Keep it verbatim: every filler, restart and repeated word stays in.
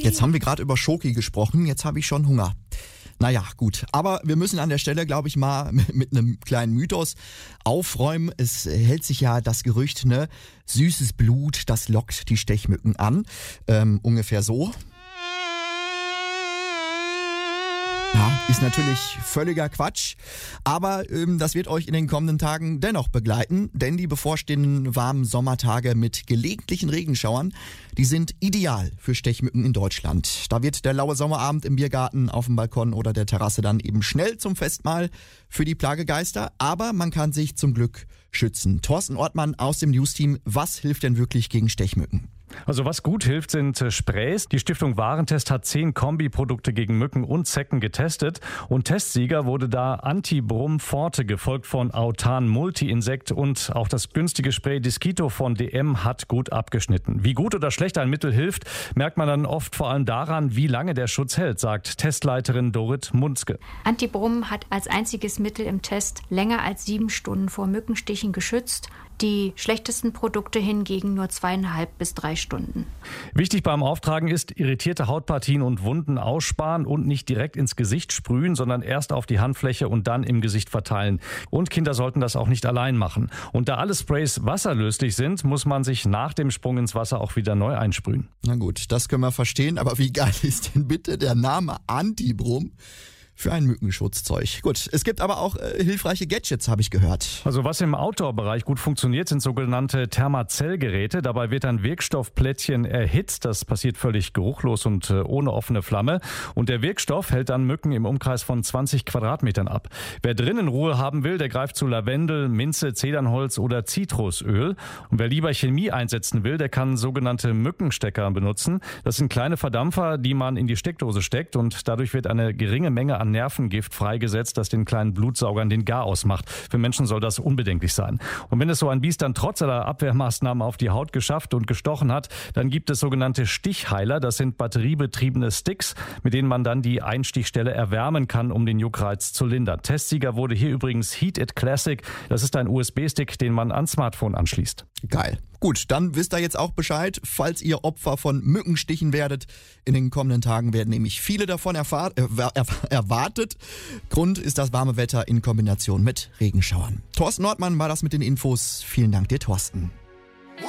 Jetzt haben wir gerade über Schoki gesprochen, jetzt habe ich schon Hunger. Naja, gut. Aber wir müssen an der Stelle, glaube ich, mal mit einem kleinen Mythos aufräumen. Es hält sich ja das Gerücht, ne, süßes Blut, das lockt die Stechmücken an. Ähm, ungefähr so. Ja, ist natürlich völliger Quatsch, aber ähm, das wird euch in den kommenden Tagen dennoch begleiten, denn die bevorstehenden warmen Sommertage mit gelegentlichen Regenschauern, die sind ideal für Stechmücken in Deutschland. Da wird der laue Sommerabend im Biergarten, auf dem Balkon oder der Terrasse dann eben schnell zum Festmahl für die Plagegeister, aber man kann sich zum Glück schützen. Thorsten Ortmann aus dem Newsteam, was hilft denn wirklich gegen Stechmücken? Also was gut hilft, sind Sprays. Die Stiftung Warentest hat zehn Kombiprodukte gegen Mücken und Zecken getestet. Und Testsieger wurde da Antibrum Forte, gefolgt von Autan Multi-Insekt, und auch das günstige Spray Disquito von D M hat gut abgeschnitten. Wie gut oder schlecht ein Mittel hilft, merkt man dann oft vor allem daran, wie lange der Schutz hält, sagt Testleiterin Dorit Munzke. Antibrum hat als einziges Mittel im Test länger als sieben Stunden vor Mückenstichen geschützt. Die schlechtesten Produkte hingegen nur zweieinhalb bis drei Stunden. Wichtig beim Auftragen ist, irritierte Hautpartien und Wunden aussparen und nicht direkt ins Gesicht sprühen, sondern erst auf die Handfläche und dann im Gesicht verteilen. Und Kinder sollten das auch nicht allein machen. Und da alle Sprays wasserlöslich sind, muss man sich nach dem Sprung ins Wasser auch wieder neu einsprühen. Na gut, das können wir verstehen, aber wie geil ist denn bitte der Name Antibrum für ein Mückenschutzzeug? Gut, es gibt aber auch äh, hilfreiche Gadgets, habe ich gehört. Also was im Outdoor-Bereich gut funktioniert, sind sogenannte Thermazellgeräte. Dabei wird ein Wirkstoffplättchen erhitzt. Das passiert völlig geruchlos und äh, ohne offene Flamme. Und der Wirkstoff hält dann Mücken im Umkreis von zwanzig Quadratmetern ab. Wer drinnen Ruhe haben will, der greift zu Lavendel, Minze, Zedernholz oder Zitrusöl. Und wer lieber Chemie einsetzen will, der kann sogenannte Mückenstecker benutzen. Das sind kleine Verdampfer, die man in die Steckdose steckt, und dadurch wird eine geringe Menge an Nervengift freigesetzt, das den kleinen Blutsaugern den Garaus macht. Für Menschen soll das unbedenklich sein. Und wenn es so ein Biest dann trotz aller Abwehrmaßnahmen auf die Haut geschafft und gestochen hat, dann gibt es sogenannte Stichheiler. Das sind batteriebetriebene Sticks, mit denen man dann die Einstichstelle erwärmen kann, um den Juckreiz zu lindern. Testsieger wurde hier übrigens Heat It Classic. Das ist ein U S B-Stick, den man ans Smartphone anschließt. Geil. Gut, dann wisst ihr jetzt auch Bescheid, falls ihr Opfer von Mückenstichen werdet. In den kommenden Tagen werden nämlich viele davon erfahr- äh, er- erwartet. Grund ist das warme Wetter in Kombination mit Regenschauern. Thorsten Nordmann war das mit den Infos. Vielen Dank dir, Thorsten.